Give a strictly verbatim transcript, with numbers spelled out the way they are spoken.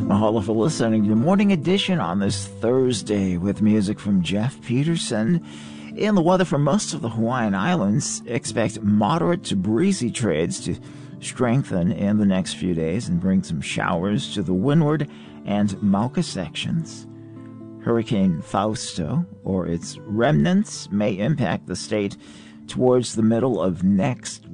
Mahalo for listening to the Morning Edition on this Thursday with music from Jeff Peterson. In the weather for most of the Hawaiian Islands, expect moderate to breezy trades to strengthen in the next few days and bring some showers to the windward and Mauka sections. Hurricane Fausto, or its remnants, may impact the state towards the middle of next